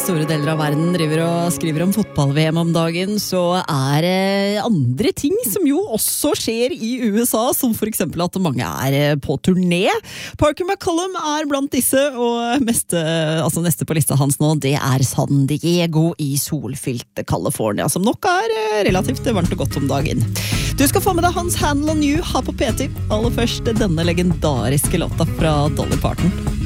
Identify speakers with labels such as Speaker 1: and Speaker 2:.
Speaker 1: store deler av verden driver og skriver om fotball-VM om dagen, så det andre ting som jo også skjer i USA, som for eksempel at mange på turné. Parker McCollum blant disse, og neste på lista hans nå, det San Diego i solfylte California, som nok relativt varmt og godt om dagen. Du skal få med deg hans Handle on You her på P10. Aller først denne legendariske låta fra Dolly Parton.